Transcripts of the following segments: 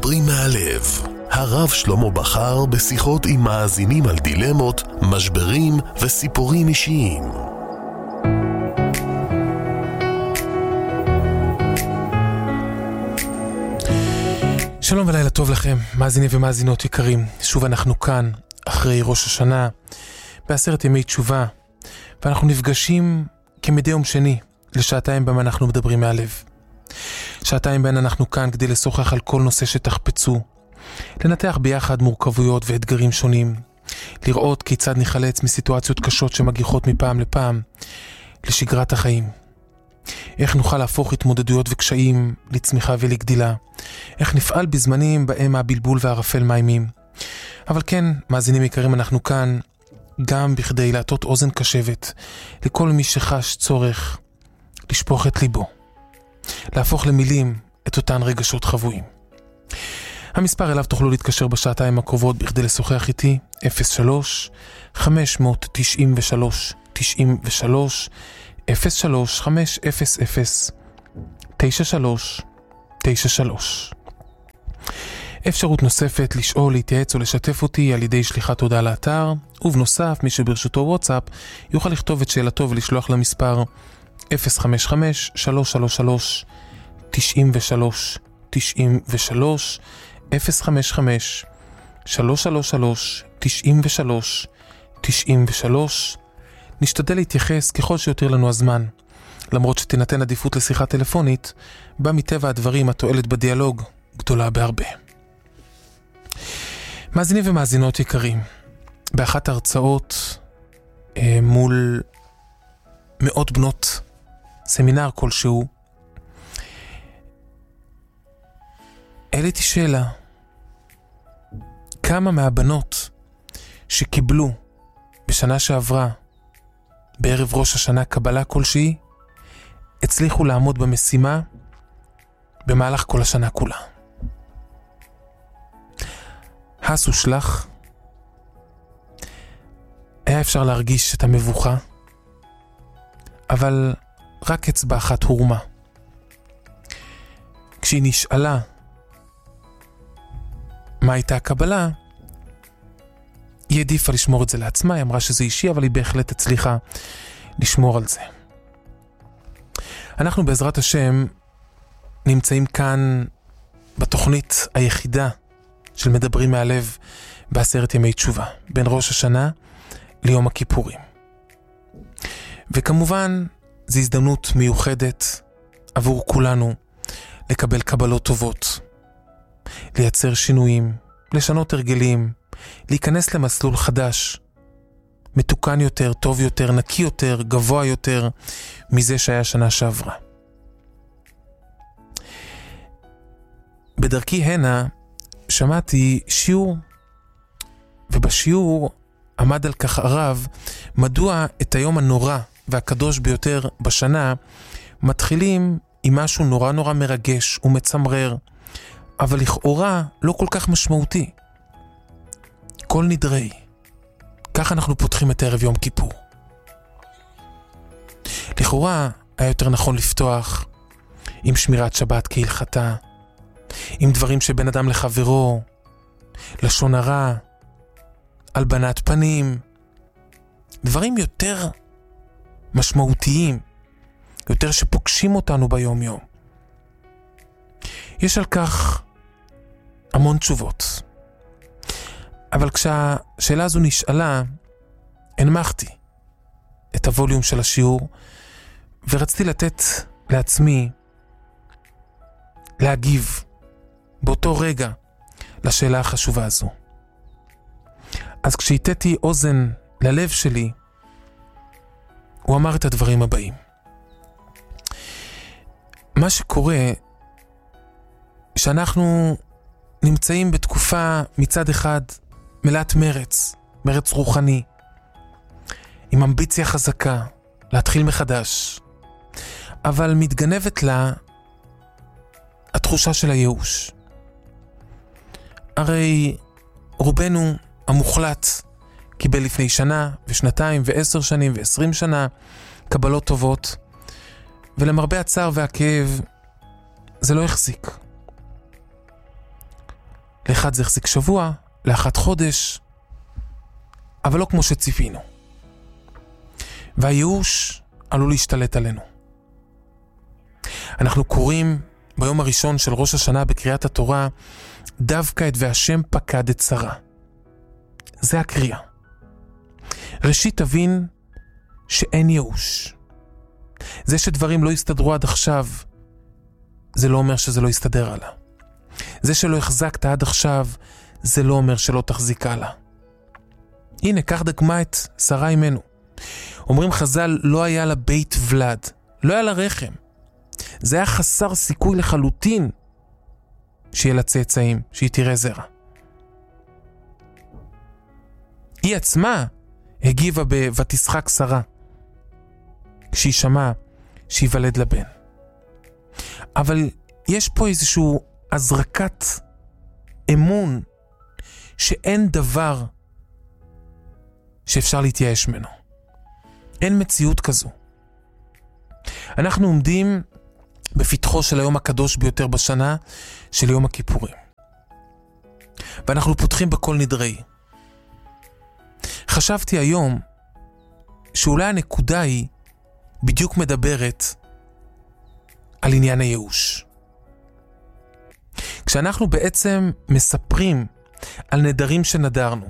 מדברים מהלב. הרב שלמה בחר בשיחות עם מאזינים על דילמות, משברים וסיפורים אישיים. שלום ולילה טוב לכם, מאזינים ומאזינות יקרים. שוב אנחנו כאן, אחרי ראש השנה, בעשרת ימי תשובה, ואנחנו נפגשים כמדי יום שני, לשעתיים במה אנחנו מדברים מהלב. שעתיים בין אנחנו כאן כדי לשוחח על כל נושא שתחפצו, לנתח ביחד מורכבויות ואתגרים שונים, לראות כיצד נחלץ מסיטואציות קשות שמגיחות מפעם לפעם לשגרת החיים. איך נוכל להפוך התמודדויות וקשיים לצמיחה ולגדילה, איך נפעל בזמנים בהם הבלבול והרפל מאיימים. אבל כן, מאזינים יקרים, אנחנו כאן גם בכדי להטות אוזן קשבת לכל מי שחש צורך לשפוך את ליבו, להפוך למילים את אותן רגשות חבויים. המספר אליו תוכלו להתקשר בשעתיים הקרובות בכדי לשוחח איתי, 03-593-93-93, 03-500-93-93. אפשרות נוספת לשאול, להתייעץ או לשתף אותי על ידי שליחת הודעה לאתר, ובנוסף מי שברשותו וואטסאפ יוכל לכתוב את שאלתו ולשלוח למספר 055-333-93-93, 055-333-93-93. נשתדל להתייחס ככל שיותר לנו הזמן, למרות שתינתן עדיפות לשיחה טלפונית, בה מטבע הדברים התועלת בדיאלוג גדולה בהרבה. מאזינים ומאזינות יקרים, באחת ההרצאות מול מאות בנות סמינר כלשהו, העליתי שאלה, כמה מהבנות שקיבלו בשנה שעברה בערב ראש השנה קבלה כלשהי הצליחו לעמוד במשימה במהלך כל השנה כולה. הסו שלח, היה אפשר להרגיש את המבוכה, אבל רק אצבע אחת הורמה. כשהיא נשאלה מה הייתה הקבלה, היא העדיפה לשמור את זה לעצמה, היא אמרה שזה אישי, אבל היא בהחלט הצליחה לשמור על זה. אנחנו בעזרת השם נמצאים כאן בתוכנית היחידה של מדברים מהלב בעשרת ימי תשובה, בין ראש השנה ליום הכיפורים. וכמובן, זו הזדמנות מיוחדת עבור כולנו לקבל קבלות טובות, לייצר שינויים, לשנות הרגלים, להיכנס למסלול חדש, מתוקן יותר, טוב יותר, נקי יותר, גבוה יותר מזה שהיה שנה שעברה. בדרכי הנה שמעתי שיעור, ובשיעור עמד על כך הרב, מדוע את היום הנורא והקדוש ביותר בשנה מתחילים עם משהו נורא נורא מרגש ומצמרר, אבל לכאורה לא כל כך משמעותי. כל נדרי. כך אנחנו פותחים את ערב יום כיפור. לכאורה היה יותר נכון לפתוח עם שמירת שבת כהלכתה, עם דברים שבין אדם לחברו, לשון הרע, הלבנת פנים, דברים יותר משמעותיים, יותר שפוגשים אותנו ביום יום. יש על כך המון תשובות. אבל כשהשאלה הזו נשאלה, הנמכתי את הווליום של השיעור, ורציתי לתת לעצמי להגיב באותו רגע לשאלה החשובה הזו. אז כשהיתתי אוזן ללב שלי, הוא אמר את הדברים הבאים. מה שקורה, שאנחנו נמצאים בתקופה מצד אחד מלאת מרץ, מרץ רוחני, עם אמביציה חזקה, להתחיל מחדש, אבל מתגנבת לה התחושה של הייאוש. הרי רובנו המוחלט קיבל לפני שנה ושנתיים ו10 שנים ו20 שנה קבלות טובות, ולמרבה הצער והכאב זה לא החזיק. לאחד זה החזיק שבוע, לאחד חודש, אבל לא כמו שציפינו. והייאוש עלול להשתלט עלינו. אנחנו קוראים ביום הראשון של ראש השנה בקריאת התורה, דווקא את והשם פקד את שרה. זה הקריאה. ראשית תבין שאין ייאוש. זה שדברים לא יסתדרו עד עכשיו, זה לא אומר שזה לא יסתדר הלאה. זה שלא החזקת עד עכשיו, זה לא אומר שלא תחזיק הלאה. הנה, קח דוגמה את שרה אמנו. אומרים חז"ל, לא היה לה בית ולד, לא היה לה רחם. זה היה חסר סיכוי לחלוטין שיהיה לה צאצאים, שהיא תראה זרע. היא עצמה הגיבה ותשחק שרה, כשהיא שמעה שיוולד לבן. אבל יש פה איזשהו הזרקת אמון שאין דבר שאפשר להתייאש ממנו. אין מציאות כזו. אנחנו עומדים בפתחו של היום הקדוש ביותר בשנה, של יום הכיפורים. ואנחנו פותחים בכל נדרי. חשבתי היום שאולי הנקודה היא בדיוק מדברת על עניין הייאוש. כשאנחנו בעצם מספרים על נדרים שנדרנו,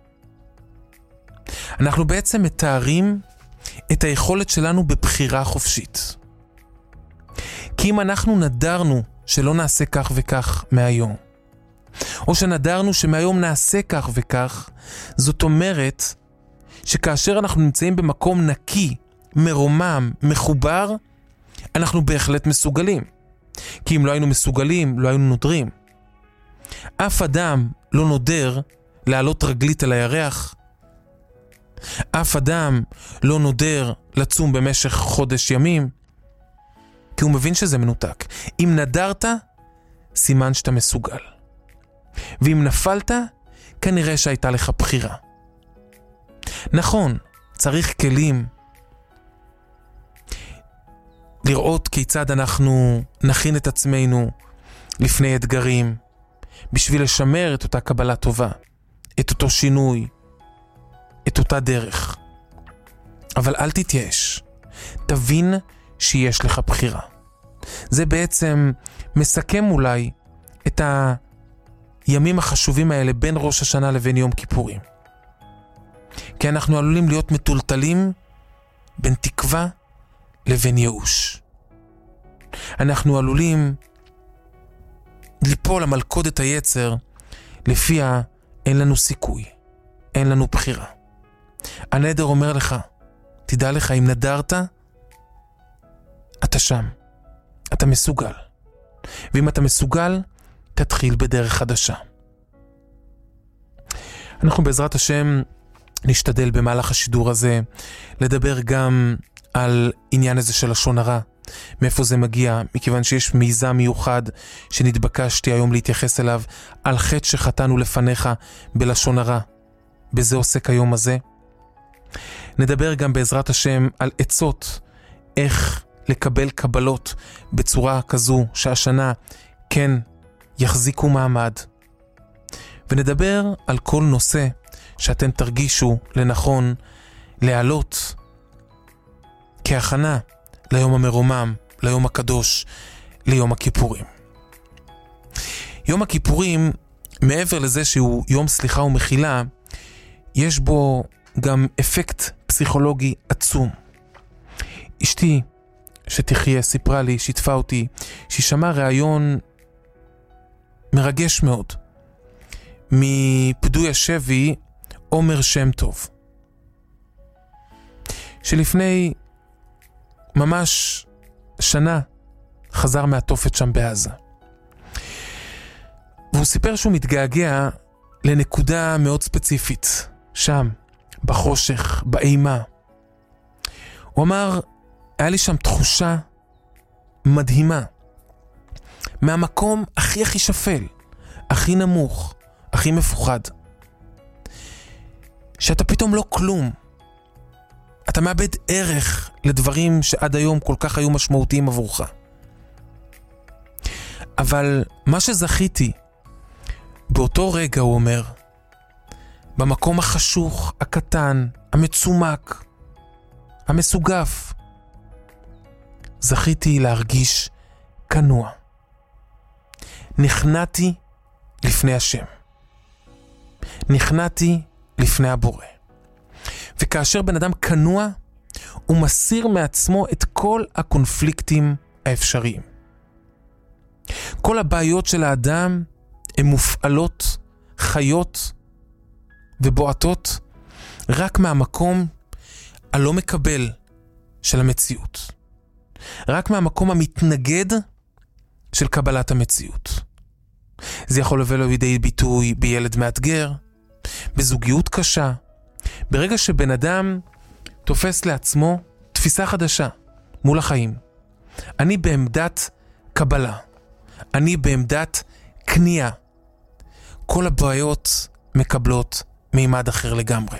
אנחנו בעצם מתארים את היכולת שלנו בבחירה חופשית. כי אם אנחנו נדרנו שלא נעשה כך וכך מהיום, או שנדרנו שמהיום נעשה כך וכך, זאת אומרת שכאשר אנחנו נמצאים במקום נקי, מרומם, מחובר, אנחנו בהחלט מסוגלים. כי אם לא היינו מסוגלים, לא היינו נודרים. אף אדם לא נודר לעלות רגלית על הירח. אף אדם לא נודר לצום במשך חודש ימים, כי הוא מבין שזה מנותק. אם נדרת, סימן שאתה מסוגל. ואם נפלת, כנראה שהייתה לך בחירה. נכון, צריך כלים לראות כיצד אנחנו נכין את עצמנו לפני אתגרים, בשביל לשמר את אותה קבלה טובה, את אותו שינוי, את אותה דרך. אבל אל תתייאש. תבין שיש לך בחירה. זה בעצם מסכם אולי את הימים החשובים האלה בין ראש השנה לבין יום כיפורים. כי אנחנו עלולים להיות מטולטלים בין תקווה לבין ייאוש. אנחנו עלולים ליפול למלכודת היצר, לפיה אין לנו סיכוי, אין לנו בחירה. הנדר אומר לך, תדע לך, אם נדרת, אתה שם, אתה מסוגל. ואם אתה מסוגל, תתחיל בדרך חדשה. אנחנו בעזרת השם נשתדל במהלך השידור הזה לדבר גם על עניין הזה של לשון הרע. מאיפה זה מגיע? מכיוון שיש מיזם מיוחד שנתבקשתי היום להתייחס אליו, על חטא שחטאנו לפניך בלשון הרע. בזה עוסק היום הזה. נדבר גם בעזרת השם על עצות איך לקבל קבלות בצורה כזו שהשנה כן יחזיקו מעמד. ונדבר על כל נושא שאתם תרגישו לנכון להעלות כהכנה ליום המרומם, ליום הקדוש, ליום הכיפורים. יום הכיפורים, מעבר לזה שהוא יום סליחה ומחילה, יש בו גם אפקט פסיכולוגי עצום. אשתי שתחיה סיפרה לי, שיתפה אותי, שהיא שמעה ראיון מרגש מאוד מפדוי השבי עומר שם טוב, שלפני ממש שנה חזר מהתופת שם בעזה. והוא סיפר שהוא מתגעגע לנקודה מאוד ספציפית, שם, בחושך, באימה. הוא אמר, היה לי שם תחושה מדהימה, מהמקום הכי שפל, הכי נמוך, הכי מפוחד, שאתה פתאום לא כלום. אתה מאבד ערך לדברים שעד היום כל כך היו משמעותיים עבורך. אבל מה שזכיתי באותו רגע הוא אומר, במקום החשוך, הקטן, המצומק, המסוגף, זכיתי להרגיש כנוע. נכנעתי לפני השם. נכנעתי לפני הבורא. וכאשר בן אדם כנוע, הוא מסיר מעצמו את כל הקונפליקטים האפשריים. כל הבעיות של האדם הן מופעלות, חיות ובועטות רק מהמקום הלא מקבל של המציאות. רק מהמקום המתנגד של קבלת המציאות. זה יכול לבוא לידי ביטוי בילד מאתגר, בזוגיות קשה, ברגע שבן אדם תופס לעצמו תפיסה חדשה מול החיים. אני בעמדת קבלה. אני בעמדת קנייה. כל הבעיות מקבלות מימד אחר לגמרי.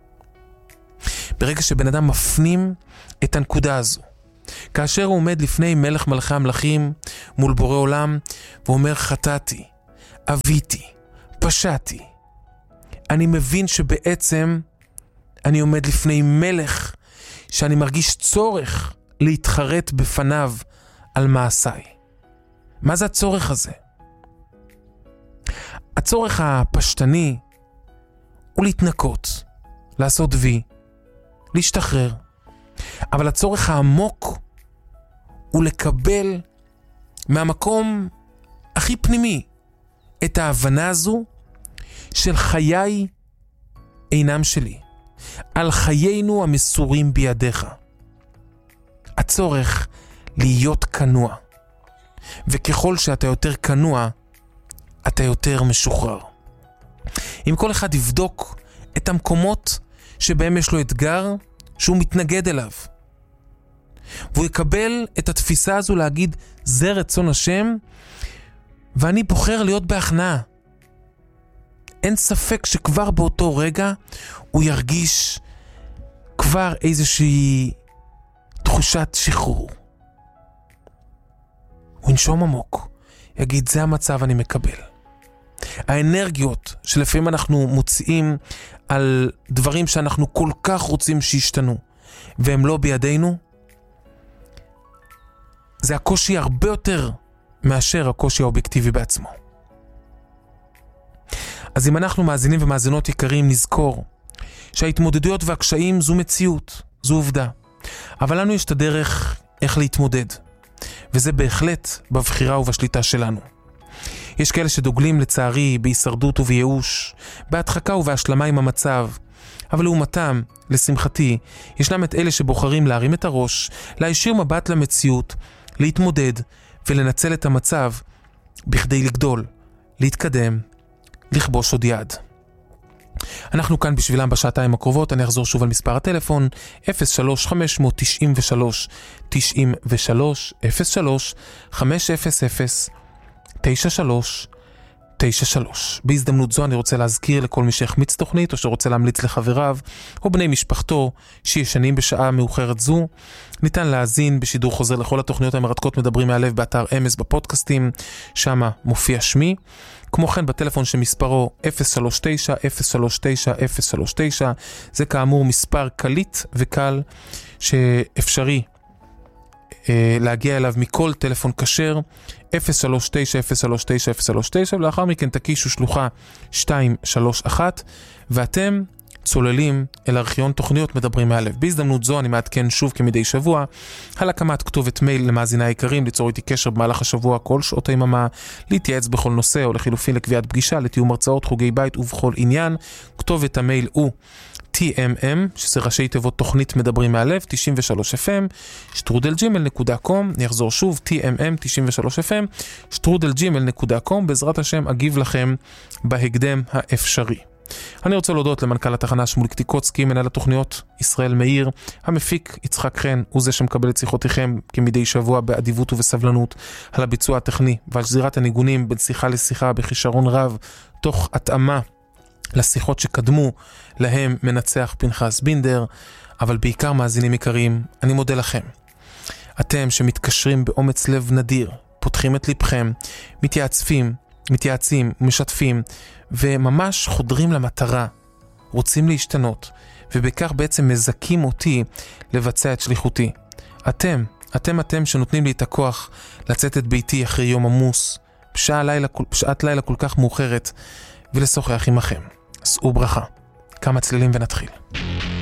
ברגע שבן אדם מפנים את הנקודה הזו, כאשר הוא עומד לפני מלך מלכי המלכים מול בורא עולם ואומר חטאתי, אביתי, פשעתי, אני מבין שבעצם אני עומד לפני מלך שאני מרגיש צורך להתחרט בפניו על מעשיי. מה זה הצורך הזה? הצורך הפשטני הוא להתנקות, לעשות וי, להשתחרר. אבל הצורך העמוק הוא לקבל מהמקום הכי פנימי את ההבנה הזו של חיי אינם שלי, על חיינו המסורים בידיך. הצורך להיות כנוע. וככל שאתה יותר כנוע, אתה יותר משוחרר. אם כל אחד יבדוק את המקומות שבהם יש לו אתגר שהוא מתנגד אליו, והוא יקבל את התפיסה הזו להגיד, זה רצון השם, ואני בוחר להיות בהכנעה. אין ספק שכבר באותו רגע הוא ירגיש כבר איזושהי תחושת שחרור. הוא ינשום עמוק, יגיד, זה המצב, אני מקבל. האנרגיות שלפעמים אנחנו מוציאים על דברים שאנחנו כל כך רוצים שישתנו, והם לא בידינו, זה הקושי הרבה יותר מאשר הקושי האובייקטיבי בעצמו. אז אם אנחנו מאזינים ומאזינות יקרים, נזכור שההתמודדויות והקשיים זו מציאות, זו עובדה. אבל לנו יש את הדרך איך להתמודד, וזה בהחלט בבחירה ובשליטה שלנו. יש כאלה שדוגלים לצערי בהישרדות ובייאוש, בהדחקה ובהשלמה עם המצב, אבל לעומתם, לשמחתי, ישנם את אלה שבוחרים להרים את הראש, להישיר מבט למציאות, להתמודד ולנצל את המצב בכדי לגדול, להתקדם, לכבוש עוד יד. אנחנו כאן בשבילם בשעתיים הקרובות. אני אחזור שוב על מספר הטלפון 03-593-93-03-500-93-93. בהזדמנות זו אני רוצה להזכיר לכל מי שהחמיץ תוכנית או שרוצה להמליץ לחבריו או בני משפחתו שישנים בשעה מאוחרת זו, ניתן להאזין בשידור חוזר לכל התוכניות המרתקות מדברים מהלב באתר אמס בפודקאסטים, שמה מופיע שמי. כמו כן בטלפון שמספרו 039-039-039, זה כאמור מספר קליט וקל שאפשרי להגיע אליו מכל טלפון כשר, 039-039-039, ולאחר מכן תקישו שלוחה 231, ואתם צוללים אל ארכיון תוכניות מדברים מהלב. בהזדמנות זו אני מעדכן שוב כמדי שבוע על הקמת כתובת מייל למאזיני היקרים, ליצור איתי קשר במהלך השבוע כל שעות היממה, להתייעץ בכל נושא או לחילופין לקביעת פגישה, לתיאום הרצאות, חוגי בית ובכל עניין. כתובת המייל הוא TMM, שזה ראשי תיבות תוכנית מדברים מהלב, 93FM, @gmail.com. אני אחזור שוב, TMM 93FM, @gmail.com. בעזרת השם אגיב לכם בהקדם האפשרי. אני רוצה להודות למנכ"ל התחנה שמוליק טיקוצקי, מנהל התוכניות ישראל מאיר, המפיק יצחק חן, הוא זה שמקבל את שיחותיכם כמדי שבוע באדיבות ובסבלנות, על הביצוע הטכני ועל שזירת הניגונים בין שיחה לשיחה בכישרון רב, תוך התאמה לשיחות שקדמו להם מנצח פנחס בינדר. אבל בעיקר מאזינים יקרים, אני מודה לכם. אתם שמתקשרים באומץ לב נדיר, פותחים את ליבכם, מתייעצפים, מתייעצים, משתפים, וממש חודרים למטרה, רוצים להשתנות, ובכך בעצם מזכים אותי לבצע את שליחותי. אתם שנותנים לי את הכוח לצאת את ביתי אחרי יום עמוס, בשעת לילה כל כך מאוחרת, ולשוחח עמכם. שאו ברכה. כמה צלילים ונתחיל.